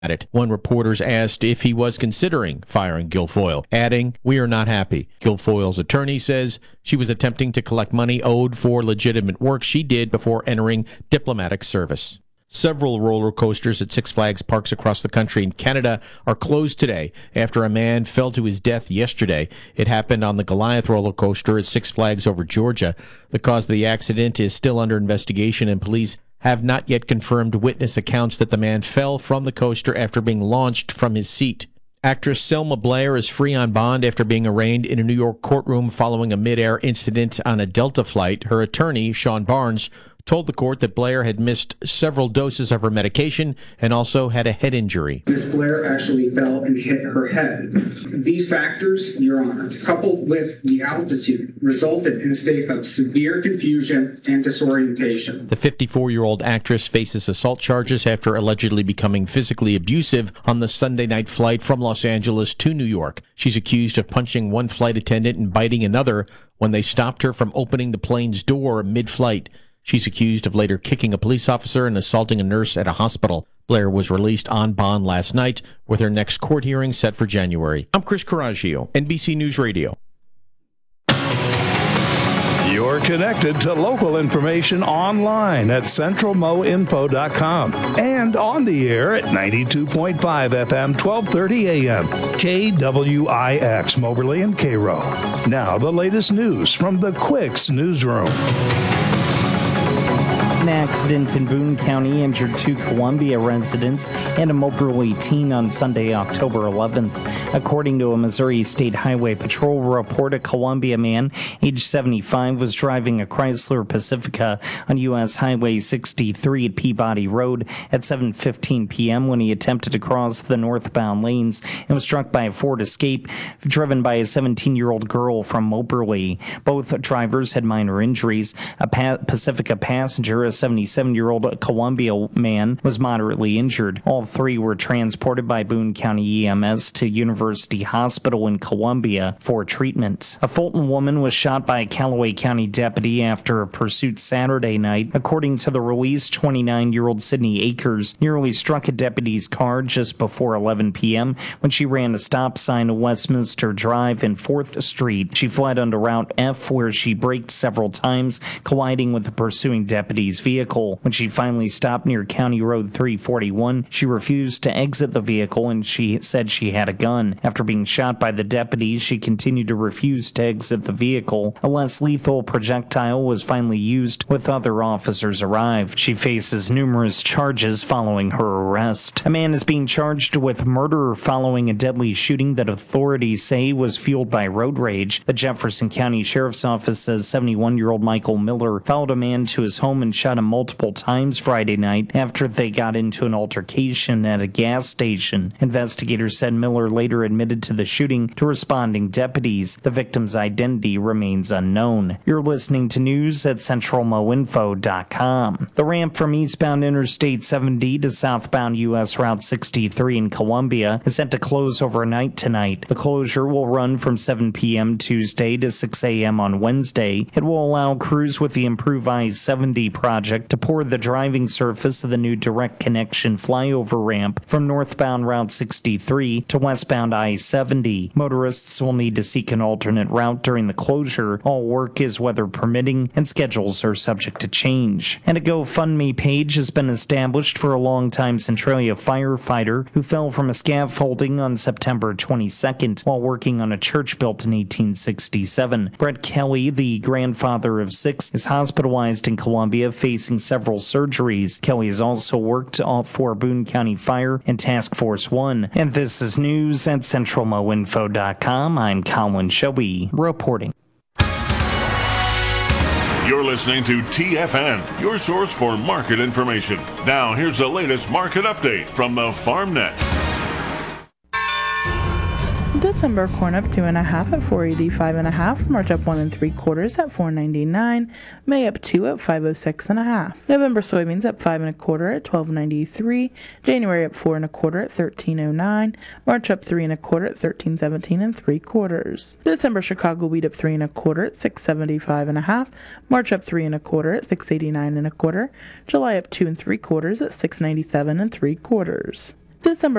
at it when reporters asked if he was considering firing Guilfoyle, adding, "We are not happy." Guilfoyle's attorney says she was attempting to collect money owed for legitimate work she did before entering diplomatic service. Several roller coasters at Six Flags parks across the country in Canada are closed today after a man fell to his death yesterday. It happened on the Goliath roller coaster at Six Flags over Georgia. The cause of the accident is still under investigation, and police have not yet confirmed witness accounts that the man fell from the coaster after being launched from his seat. Actress Selma Blair is free on bond after being arraigned in a New York courtroom following a mid-air incident on a Delta flight. Her attorney, Sean Barnes, told the court that Blair had missed several doses of her medication and also had a head injury. Ms. Blair actually fell and hit her head. These factors, Your Honor, coupled with the altitude, resulted in a state of severe confusion and disorientation. The 54-year-old actress faces assault charges after allegedly becoming physically abusive on the Sunday night flight from Los Angeles to New York. She's accused of punching one flight attendant and biting another when they stopped her from opening the plane's door mid-flight. She's accused of later kicking a police officer and assaulting a nurse at a hospital. Blair was released on bond last night, with her next court hearing set for January. I'm Chris Coraggio, NBC News Radio. You're connected to local information online at centralmoinfo.com and on the air at 92.5 FM, 1230 AM, KWIX, Moberly and Cairo. Now the latest news from the Quicks Newsroom. An accident in Boone County injured two Columbia residents and a Moberly teen on Sunday, October 11th. According to a Missouri State Highway Patrol report, a Columbia man, age 75, was driving a Chrysler Pacifica on U.S. Highway 63 at Peabody Road at 7:15 p.m. when he attempted to cross the northbound lanes and was struck by a Ford Escape driven by a 17-year-old girl from Moberly. Both drivers had minor injuries. A Pacifica passenger, a 77-year-old Columbia man, was moderately injured. All three were transported by Boone County EMS to University Hospital in Columbia for treatment. A Fulton woman was shot by a Callaway County deputy after a pursuit Saturday night. According to the release, 29-year-old Sydney Akers nearly struck a deputy's car just before 11 p.m. when she ran a stop sign at Westminster Drive and 4th Street. She fled onto Route F, where she braked several times, colliding with the pursuing deputy's vehicle. When she finally stopped near County Road 341, she refused to exit the vehicle and she said she had a gun. After being shot by the deputy, she continued to refuse to exit the vehicle. A less lethal projectile was finally used with other officers arrived. She faces numerous charges following her arrest. A man is being charged with murder following a deadly shooting that authorities say was fueled by road rage. The Jefferson County Sheriff's Office says 71-year-old Michael Miller followed a man to his home and shot him multiple times Friday night after they got into an altercation at a gas station. Investigators said Miller later admitted to the shooting to responding deputies. The victim's identity remains unknown. You're listening to news at centralmoinfo.com. The ramp from eastbound Interstate 70 to southbound U.S. Route 63 in Columbia is set to close overnight tonight. The closure will run from 7 p.m. Tuesday to 6 a.m. on Wednesday. It will allow crews with the Improve I-70 project to pour the driving surface of the new direct connection flyover ramp from northbound Route 63 to westbound I-70. Motorists will need to seek an alternate route during the closure. All work is weather permitting and schedules are subject to change. And a GoFundMe page has been established for a longtime Centralia firefighter who fell from a scaffolding on September 22nd while working on a church built in 1867. Brett Kelly, the grandfather of 6, is hospitalized in Columbia facing several surgeries. Kelly has also worked for Boone County Fire and Task Force 1. And this is news at centralmoinfo.com. I'm Colin Shelby reporting. You're listening to TFN, your source for market information. Now, here's the latest market update from the FarmNet. December corn up 2.5 at 485.5. March up 1 3/4 at 499. May up 2 at 506.5. November soybeans up 5 1/4 at 1293. January up 4 1/4 at 1309. March up 3 1/4 at 1317 3/4. December Chicago wheat up 3 1/4 at 675.5. March up 3 1/4 at 689 1/4. July up 2 3/4 at 697 3/4. December